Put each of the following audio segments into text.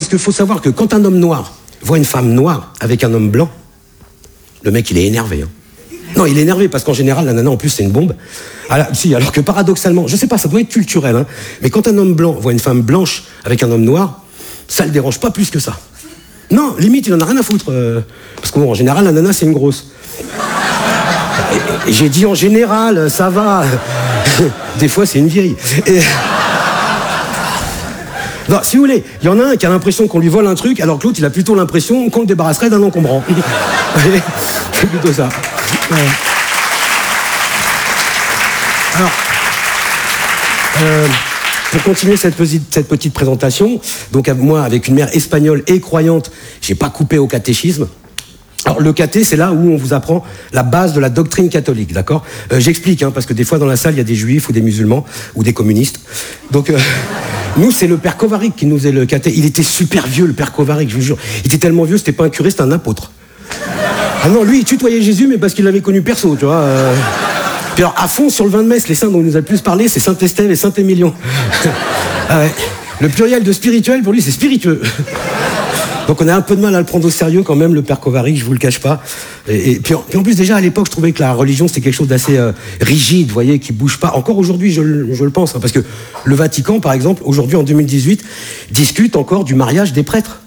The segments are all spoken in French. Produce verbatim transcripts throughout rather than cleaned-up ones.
parce qu'il faut savoir que quand un homme noir voit une femme noire avec un homme blanc, le mec, il est énervé. Hein. Non, il est énervé parce qu'en général, la nana, en plus, c'est une bombe. Alors, si, alors que paradoxalement, je sais pas, ça doit être culturel, hein, mais quand un homme blanc voit une femme blanche avec un homme noir, ça le dérange pas plus que ça. Non, limite, il en a rien à foutre. Euh, parce qu'en général, la nana, c'est une grosse. Et, et j'ai dit en général, ça va. Des fois, c'est une vieille. Et... Non, si vous voulez, il y en a un qui a l'impression qu'on lui vole un truc, alors que l'autre, il a plutôt l'impression qu'on le débarrasserait d'un encombrant. C'est plutôt ça. Ouais. Alors, euh, pour continuer cette petite, cette petite présentation, donc moi, avec une mère espagnole et croyante, j'ai pas coupé au catéchisme. Alors le caté, c'est là où on vous apprend la base de la doctrine catholique, d'accord euh, J'explique, hein, parce que des fois dans la salle, il y a des juifs ou des musulmans ou des communistes. Donc euh, nous, c'est le père Kovarik qui nous faisait le caté. Il était super vieux, le père Kovarik, je vous jure. Il était tellement vieux, c'était pas un curé, c'était un apôtre. Ah non, lui, il tutoyait Jésus, mais parce qu'il l'avait connu perso, tu vois. Euh... Puis alors, à fond, sur le vin de messe, les saints dont il nous a le plus parlé, c'est Saint-Estève et Saint-Émilion. Ah ouais. Le pluriel de spirituel, pour lui, c'est spiritueux. Donc on a un peu de mal à le prendre au sérieux quand même, le père Kovarik, je vous le cache pas. Et, et puis, en, puis en plus, déjà, à l'époque, je trouvais que la religion, c'était quelque chose d'assez euh, rigide, vous voyez, qui bouge pas. Encore aujourd'hui, je, je le pense, hein, parce que le Vatican, par exemple, aujourd'hui, en deux mille dix-huit, discute encore du mariage des prêtres.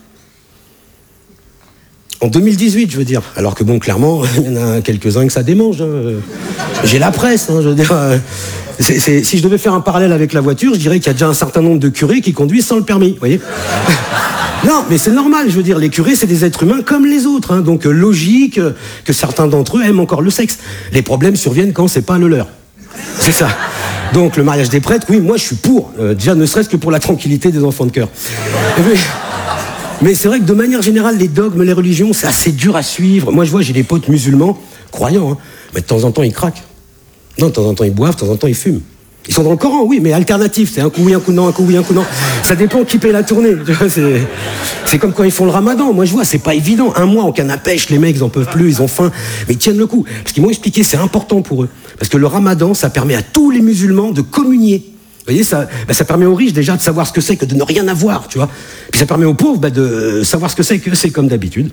En deux mille dix-huit, je veux dire. Alors que bon, clairement, il y en a quelques-uns que ça démange. Hein. J'ai la presse, hein, je veux dire. C'est, c'est, si je devais faire un parallèle avec la voiture, je dirais qu'il y a déjà un certain nombre de curés qui conduisent sans le permis, vous voyez. Non, mais c'est normal, je veux dire, les curés, c'est des êtres humains comme les autres. Hein, donc, euh, logique euh, que certains d'entre eux aiment encore le sexe. Les problèmes surviennent quand c'est pas le leur. C'est ça. Donc, le mariage des prêtres, oui, moi, je suis pour. Euh, déjà, ne serait-ce que pour la tranquillité des enfants de cœur. Mais... Mais c'est vrai que de manière générale, les dogmes, les religions, c'est assez dur à suivre. Moi, je vois, j'ai des potes musulmans, croyants, hein, mais de temps en temps, ils craquent. Non, de temps en temps, ils boivent, de temps en temps, ils fument. Ils sont dans le Coran, oui, mais alternatif. C'est un coup oui, un coup non, un coup oui, un coup non. Ça dépend qui paye la tournée. C'est, c'est comme quand ils font le ramadan. Moi, je vois, c'est pas évident. Un mois en canne à pêche, les mecs, ils en peuvent plus, ils ont faim. Mais ils tiennent le coup. Parce qu'ils m'ont expliqué, c'est important pour eux. Parce que le ramadan, ça permet à tous les musulmans de communier. Vous voyez, ça, bah, ça permet aux riches déjà de savoir ce que c'est que de ne rien avoir, tu vois. Puis ça permet aux pauvres bah, de savoir ce que c'est que c'est comme d'habitude.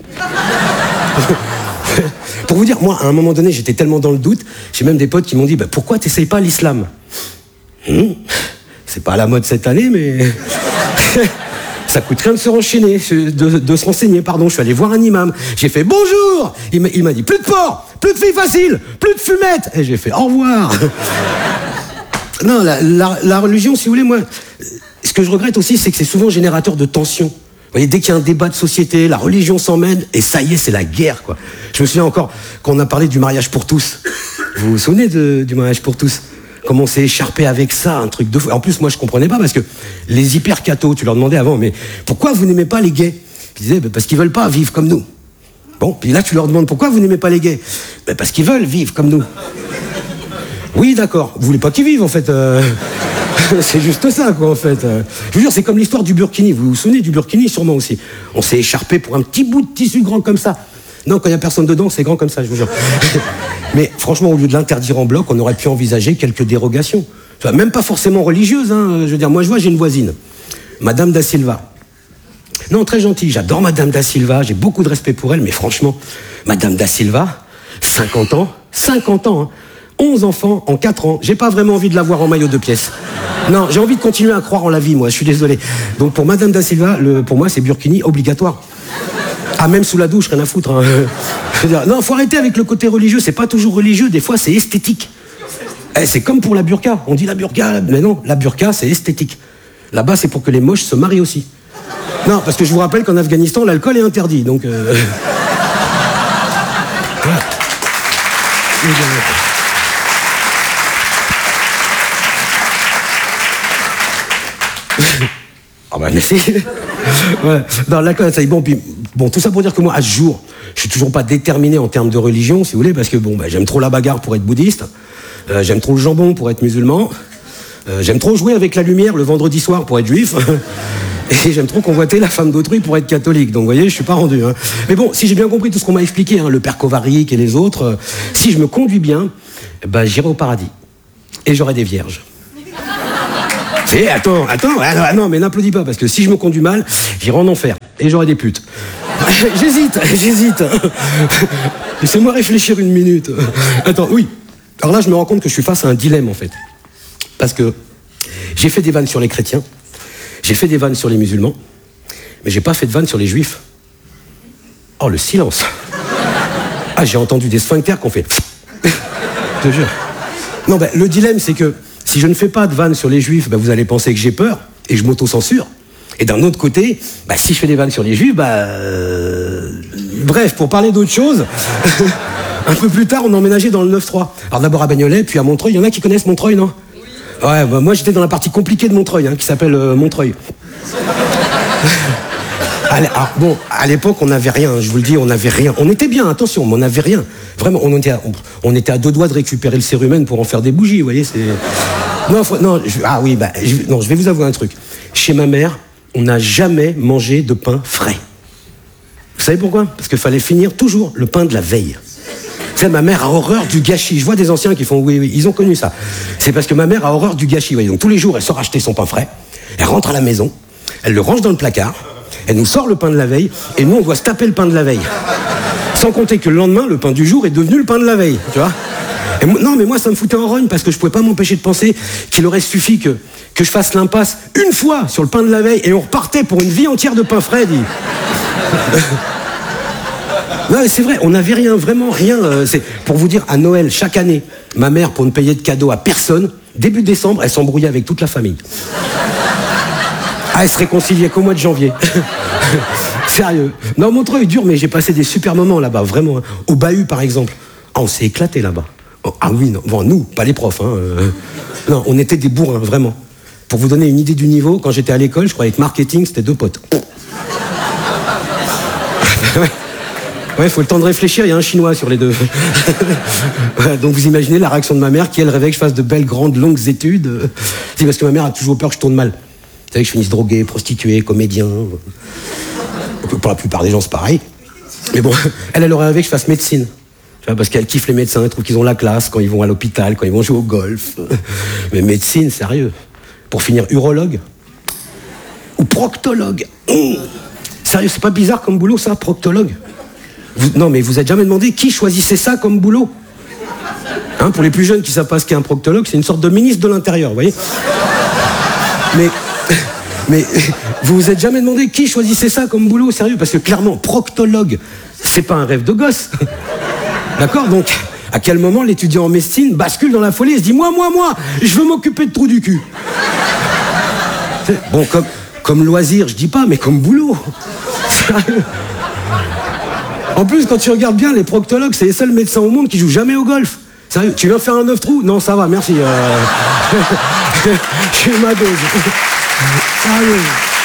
Pour vous dire, moi, à un moment donné, j'étais tellement dans le doute, j'ai même des potes qui m'ont dit bah, « Pourquoi t'essayes pas l'islam ?» hum, C'est pas à la mode cette année, mais... Ça coûte rien de se renchaîner, de, de se renseigner, pardon. Je suis allé voir un imam, j'ai fait « Bonjour !» Il m'a, il m'a dit « Plus de porc, plus de filles faciles, plus de fumettes !» Et j'ai fait « Au revoir !» Non, la, la, la religion, si vous voulez, moi, ce que je regrette aussi, c'est que c'est souvent générateur de tensions. Vous voyez, dès qu'il y a un débat de société, la religion s'emmène, et ça y est, c'est la guerre, quoi. Je me souviens encore, quand on a parlé du mariage pour tous. Vous vous souvenez de, du mariage pour tous ? Comment on s'est écharpé avec ça, un truc de fou. En plus, moi, je comprenais pas, parce que les hyper cathos, tu leur demandais avant, mais pourquoi vous n'aimez pas les gays ? Ils disaient, bah, parce qu'ils veulent pas vivre comme nous. Bon, puis là, tu leur demandes, pourquoi vous n'aimez pas les gays ? Bah, parce qu'ils veulent vivre comme nous. Oui, d'accord. Vous voulez pas qu'ils vivent, en fait. Euh... c'est juste ça, quoi, en fait. Euh... Je vous jure, c'est comme l'histoire du burkini. Vous vous souvenez du burkini, sûrement aussi. On s'est écharpé pour un petit bout de tissu grand comme ça. Non, quand il n'y a personne dedans, c'est grand comme ça, je vous jure. Mais franchement, au lieu de l'interdire en bloc, on aurait pu envisager quelques dérogations. Enfin, même pas forcément religieuses, hein. Je veux dire, moi, je vois, j'ai une voisine, Madame Da Silva. Non, très gentille. J'adore Madame Da Silva. J'ai beaucoup de respect pour elle, mais franchement, Madame Da Silva, cinquante ans, cinquante ans, hein. onze enfants en quatre ans. J'ai pas vraiment envie de la voir en maillot de pièces. Non, j'ai envie de continuer à croire en la vie, moi, je suis désolé. Donc pour Madame Da Silva, le, pour moi, c'est burkini obligatoire. Ah, même sous la douche, rien à foutre. Hein. Je veux dire, non, faut arrêter avec le côté religieux, c'est pas toujours religieux, des fois c'est esthétique. Eh, c'est comme pour la burqa. On dit la burqa, mais non, la burqa, c'est esthétique. Là-bas, c'est pour que les moches se marient aussi. Non, parce que je vous rappelle qu'en Afghanistan, l'alcool est interdit, donc... Euh... Voilà. Ah bah merci. Ouais. Non, la ça, bon, puis, bon, tout ça pour dire que moi, à ce jour, je suis toujours pas déterminé en termes de religion, si vous voulez, parce que bon, bah, j'aime trop la bagarre pour être bouddhiste, euh, j'aime trop le jambon pour être musulman, euh, j'aime trop jouer avec la lumière le vendredi soir pour être juif, et j'aime trop convoiter la femme d'autrui pour être catholique. Donc, vous voyez, je suis pas rendu. Hein. Mais bon, si j'ai bien compris tout ce qu'on m'a expliqué, hein, le père Kovarik et les autres, euh, si je me conduis bien, bah, j'irai au paradis et j'aurai des vierges. Eh, attends, attends, ah non, mais n'applaudis pas, parce que si je me conduis mal, j'irai en enfer. et j'aurai des putes. J'hésite, j'hésite. Laissez-moi réfléchir une minute. Attends, oui. Alors là, je me rends compte que je suis face à un dilemme, en fait. Parce que j'ai fait des vannes sur les chrétiens, j'ai fait des vannes sur les musulmans, mais j'ai pas fait de vannes sur les juifs. Oh, le silence. Ah, j'ai entendu des sphincters qu'on fait... Je te jure. Non, ben, le dilemme, c'est que si je ne fais pas de vannes sur les juifs, ben, vous allez penser que j'ai peur, et je m'auto-censure. Et d'un autre côté, bah, si je fais des vannes sur les juifs, bah... Euh... Bref, pour parler d'autre chose, un peu plus tard, on a emménagé dans le neuf trois. Alors d'abord à Bagnolet, puis à Montreuil. Il y en a qui connaissent Montreuil, non? Ouais, bah, moi j'étais dans la partie compliquée de Montreuil, hein, qui s'appelle euh, Montreuil. Alors, bon, à l'époque, on n'avait rien, je vous le dis, on n'avait rien. On était bien, attention, mais on n'avait rien. Vraiment, on était, à, on, on était à deux doigts de récupérer le cérumen pour en faire des bougies, vous voyez, c'est... Non, faut, non, je, ah oui, bah, je, non, je vais vous avouer un truc. Chez ma mère, on n'a jamais mangé de pain frais. Vous savez pourquoi? Parce qu'il fallait finir toujours le pain de la veille. Vous savez, ma mère a horreur du gâchis. Je vois des anciens qui font oui, oui, ils ont connu ça. C'est parce que ma mère a horreur du gâchis. Vous voyez. Donc tous les jours, elle sort acheter son pain frais. Elle rentre à la maison, elle le range dans le placard, elle nous sort le pain de la veille, et nous, on doit se taper le pain de la veille. Sans compter que le lendemain, le pain du jour est devenu le pain de la veille. Tu vois? Et moi, non, mais moi, ça me foutait en rogne parce que je pouvais pas m'empêcher de penser qu'il aurait suffi que, que je fasse l'impasse une fois sur le pain de la veille et on repartait pour une vie entière de pain frais, dit. Non, c'est vrai, on n'avait rien, vraiment rien. Euh, c'est, pour vous dire, à Noël, chaque année, ma mère, pour ne payer de cadeaux à personne, début décembre, elle s'embrouillait avec toute la famille. Ah, elle se réconciliait qu'au mois de janvier. Sérieux. Non, Montreuil est dur, mais j'ai passé des super moments là-bas, vraiment. Hein. Au Bahut, par exemple. Ah, on s'est éclaté là-bas. Oh, ah oui, non, bon, nous, pas les profs. Hein, euh... Non, on était des bourrins, vraiment. Pour vous donner une idée du niveau, quand j'étais à l'école, je croyais que marketing, c'était deux potes. Ouais, il faut le temps de réfléchir, il y a un chinois sur les deux. Ouais, donc vous imaginez la réaction de ma mère qui, elle, rêvait que je fasse de belles, grandes, longues études. C'est parce que ma mère a toujours peur que je tourne mal. Vous savez que je finisse drogué, prostitué, comédien. Pour la plupart des gens, c'est pareil. Mais bon, elle, elle aurait rêvé que je fasse médecine. Tu vois, parce qu'elle kiffe les médecins, elle trouve qu'ils ont la classe quand ils vont à l'hôpital, quand ils vont jouer au golf. Mais médecine, sérieux. Pour finir, urologue. Ou proctologue. Mmh. Sérieux, c'est pas bizarre comme boulot, ça, proctologue? Vous, non, mais vous êtes jamais demandé qui choisissait ça comme boulot? Hein, pour les plus jeunes qui savent pas ce qu'est un proctologue, c'est une sorte de ministre de l'Intérieur, vous voyez? Mais, mais vous vous êtes jamais demandé qui choisissait ça comme boulot, sérieux? Parce que clairement, proctologue, c'est pas un rêve de gosse. D'accord? Donc, à quel moment l'étudiant en médecine bascule dans la folie et se dit « Moi, moi, moi, je veux m'occuper de trous du cul ». Bon, comme, comme loisir, je dis pas, mais comme boulot. Sérieux. En plus, quand tu regardes bien, les proctologues, c'est les seuls médecins au monde qui jouent jamais au golf. Sérieux, tu viens faire un neuf trous? Non, ça va, merci. Euh... J'ai eu ma dose. Sérieux.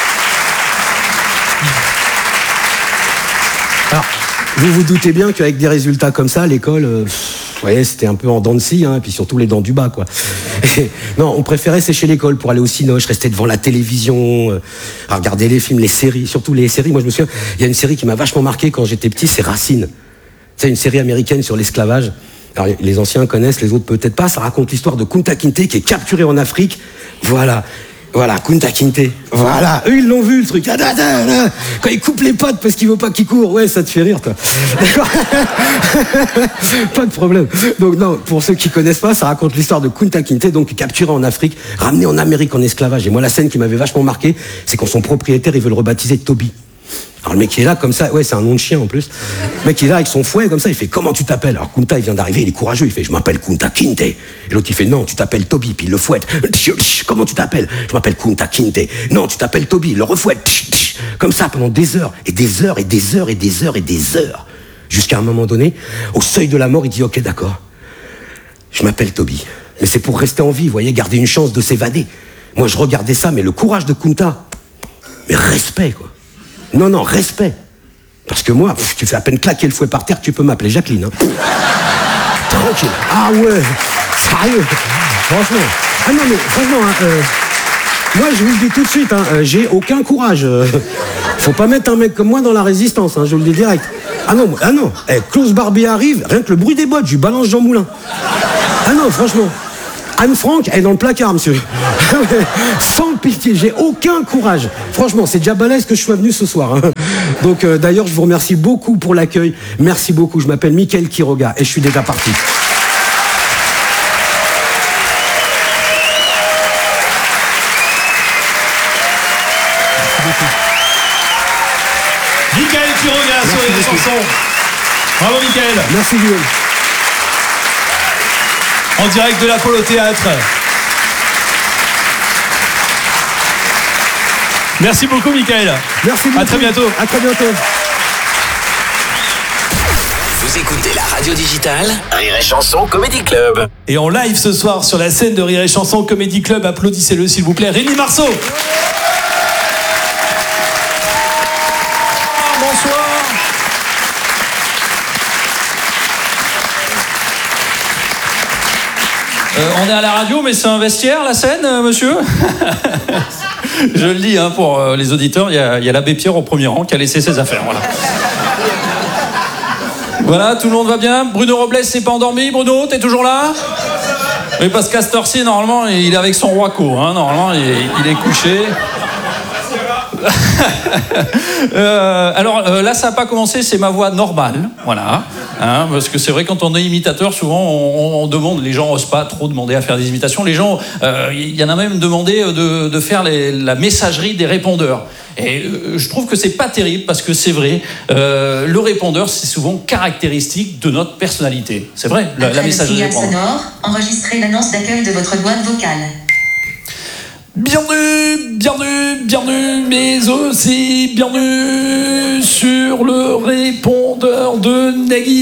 Alors, vous vous doutez bien qu'avec des résultats comme ça, l'école, euh, vous voyez, c'était un peu en dents de scie, hein, et puis surtout les dents du bas, quoi. Et, non, on préférait sécher l'école pour aller au cinoche, rester devant la télévision, euh, à regarder les films, les séries, surtout les séries. Moi, je me souviens, il y a une série qui m'a vachement marqué quand j'étais petit, c'est Racine. C'est une série américaine sur l'esclavage. Alors, les anciens connaissent, les autres peut-être pas. Ça raconte l'histoire de Kunta Kinte qui est capturé en Afrique. Voilà. Voilà, Kunta Kinte. Voilà. Eux, ils l'ont vu, le truc. Quand il coupe les pattes parce qu'il veut pas qu'il court. Ouais, ça te fait rire, toi. Pas de problème. Donc, non, pour ceux qui connaissent pas, ça raconte l'histoire de Kunta Kinte, donc capturé en Afrique, ramené en Amérique en esclavage. Et moi, la scène qui m'avait vachement marqué, c'est quand son propriétaire, il veut le rebaptiser Toby. Alors le mec il est là comme ça, ouais c'est un nom de chien en plus. Le mec il est là avec son fouet comme ça, il fait comment tu t'appelles? Alors Kunta il vient d'arriver, il est courageux, il fait je m'appelle Kunta Kinte. Et l'autre il fait non tu t'appelles Toby, puis il le fouette. Comment tu t'appelles? Je m'appelle Kunta Kinte. Non tu t'appelles Toby, il le refouette. Comme ça pendant des heures et des heures et des heures et des heures et des heures. Jusqu'à un moment donné, au seuil de la mort, il dit ok d'accord, je m'appelle Toby. Mais c'est pour rester en vie, vous voyez, garder une chance de s'évader. Moi je regardais ça, mais le courage de Kunta, mais respect quoi. Non, non, respect. Parce que moi, pff, tu fais à peine claquer le fouet par terre, tu peux m'appeler Jacqueline. Hein. Tranquille. Ah ouais, sérieux. Franchement. Ah non, mais franchement, hein, euh, moi je vous le dis tout de suite, hein, euh, j'ai aucun courage. Euh, faut pas mettre un mec comme moi dans la résistance, hein, je vous le dis direct. Ah non, ah non. Eh, Klaus Barbie arrive, rien que le bruit des bottes, je lui balance Jean Moulin. Ah non, franchement. Anne Frank, elle est dans le placard, monsieur. Sans pitié, j'ai aucun courage. Franchement, c'est déjà balèze que je sois venu ce soir. Hein. Donc euh, d'ailleurs, je vous remercie beaucoup pour l'accueil. Merci beaucoup. Je m'appelle Mickaël Quiroga et je suis déjà parti. Mickaël Quiroga sur les chansons. Bravo Mickaël. Merci Guillaume. En direct de l'Apollo Théâtre. Merci beaucoup Mickaël. Merci beaucoup. À très bientôt. À très bientôt. Vous écoutez la radio digitale Rire et Chanson Comedy Club. Et en live ce soir sur la scène de Rire et Chanson Comedy Club, applaudissez-le s'il vous plaît, Rémi Marceau. Bonsoir. Euh, on est à la radio, mais c'est un vestiaire, la scène, euh, monsieur. Je le dis hein, pour euh, les auditeurs, il y a, y a l'abbé Pierre au premier rang qui a laissé ses affaires. Voilà. Voilà, tout le monde va bien. Bruno Robles n'est pas endormi. Bruno, t'es toujours là? Oui, parce qu'à cette heure-ci, normalement, il est avec son roico. Hein, normalement, il est, il est couché. euh, alors euh, là, ça n'a pas commencé, c'est ma voix normale, voilà. Hein, parce que c'est vrai, quand on est imitateur, souvent on, on demande, les gens n'osent pas trop demander à faire des imitations. Les gens, il euh, y en a même demandé de, de faire les, la messagerie des répondeurs. Et euh, je trouve que c'est pas terrible parce que c'est vrai, euh, le répondeur, c'est souvent caractéristique de notre personnalité. C'est vrai, la, la messagerie répondeur. Sonore, enregistrez l'annonce d'accueil de votre boîte vocale. Bienvenue, bienvenue, bienvenue, mais aussi bienvenue sur le répondeur de Nagui.